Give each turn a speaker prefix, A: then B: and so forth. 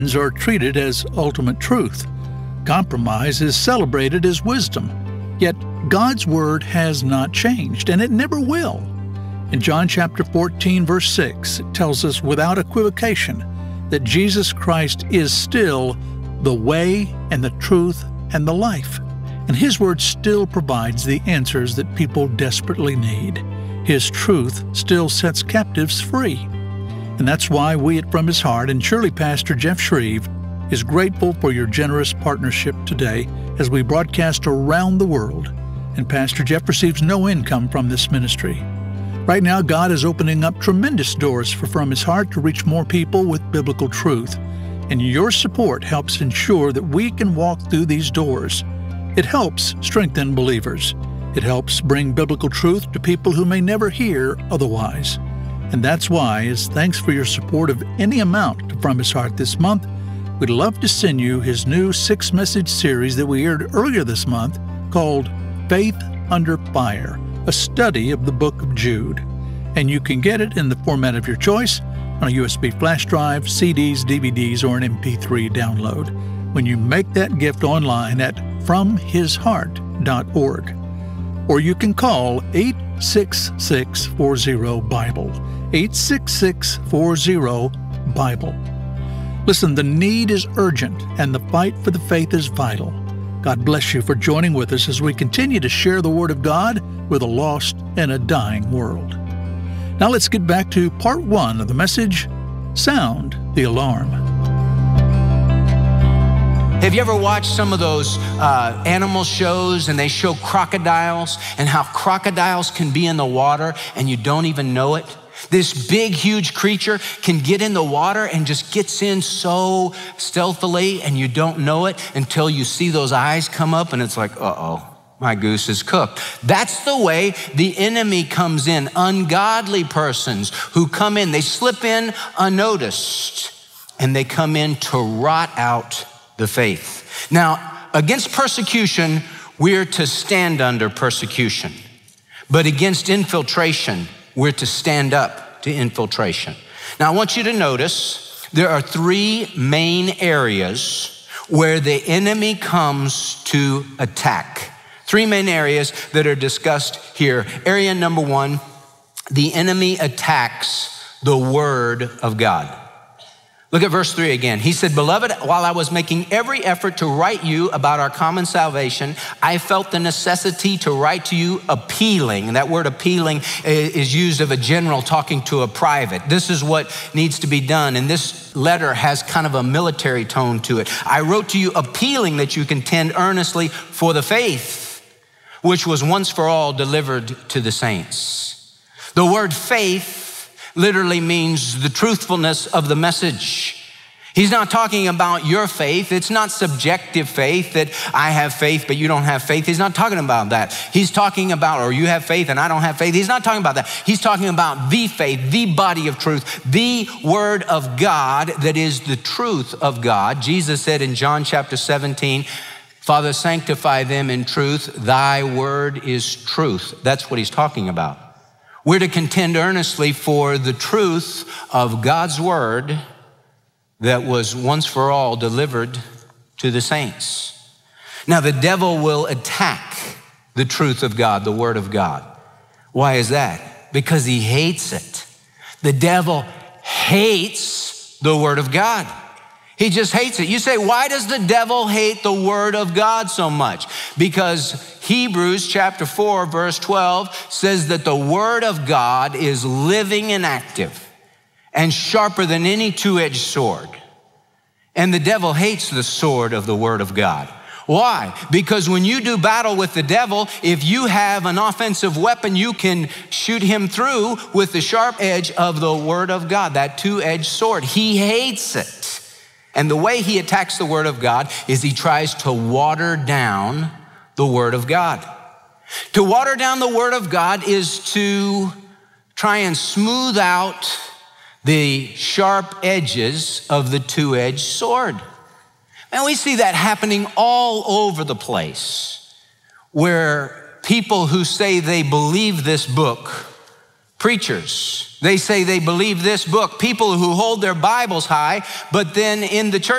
A: are treated as ultimate truth. Compromise is celebrated as wisdom. Yet God's word has not changed, and it never will. In John chapter 14, verse 6, it tells us without equivocation that Jesus Christ is still the way and the truth and the life. And His word still provides the answers that people desperately need. His truth still sets captives free. And that's why we at From His Heart, and surely Pastor Jeff Shreve, is grateful for your generous partnership today as we broadcast around the world. And Pastor Jeff receives no income from this ministry. Right now, God is opening up tremendous doors for From His Heart to reach more people with biblical truth. And your support helps ensure that we can walk through these doors. It helps strengthen believers. It helps bring biblical truth to people who may never hear otherwise. And that's why, as thanks for your support of any amount to From His Heart this month, we'd love to send you his new 6-message series that we aired earlier this month called Faith Under Fire, a study of the book of Jude. And you can get it in the format of your choice on a USB flash drive, CDs, DVDs, or an MP3 download when you make that gift online at FromHisHeart.org. Or you can call 866-40-BIBLE, 866-40-BIBLE. Listen, the need is urgent, and the fight for the faith is vital. God bless you for joining with us as we continue to share the Word of God with a lost and a dying world. Now let's get back to part 1 of the message, Sound the Alarm.
B: Have you ever watched some of those animal shows and they show crocodiles and how crocodiles can be in the water and you don't even know it? This big, huge creature can get in the water and just gets in so stealthily and you don't know it until you see those eyes come up and it's like, uh-oh, my goose is cooked. That's the way the enemy comes in. Ungodly persons who come in, they slip in unnoticed and they come in to rot out the faith. Now, against persecution, we're to stand under persecution. But against infiltration, we're to stand up to infiltration. Now, I want you to notice there are 3 main areas where the enemy comes to attack. 3 main areas that are discussed here. Area number 1, the enemy attacks the Word of God. Look at verse 3 again. He said, "Beloved, while I was making every effort to write you about our common salvation, I felt the necessity to write to you appealing." And that word appealing is used of a general talking to a private. This is what needs to be done. And this letter has kind of a military tone to it. "I wrote to you appealing that you contend earnestly for the faith, which was once for all delivered to the saints." The word faith literally means the truthfulness of the message. He's not talking about your faith. It's not subjective faith that I have faith, but you don't have faith. He's not talking about that. He's talking about, or you have faith and I don't have faith. He's not talking about that. He's talking about the faith, the body of truth, the Word of God that is the truth of God. Jesus said in John chapter 17, "Father, sanctify them in truth. Thy word is truth." That's what he's talking about. We're to contend earnestly for the truth of God's word that was once for all delivered to the saints. Now, the devil will attack the truth of God, the word of God. Why is that? Because he hates it. The devil hates the word of God. He just hates it. You say, why does the devil hate the word of God so much? Because Hebrews chapter 4, verse 12 says that the word of God is living and active and sharper than any two-edged sword. And the devil hates the sword of the word of God. Why? Because when you do battle with the devil, if you have an offensive weapon, you can shoot him through with the sharp edge of the word of God, that two-edged sword. He hates it. And the way he attacks the word of God is he tries to water down the word of God. To water down the word of God is to try and smooth out the sharp edges of the two-edged sword. And we see that happening all over the place, where people who say they believe this book Preachers, they say they believe this book. People who hold their Bibles high, but then in the church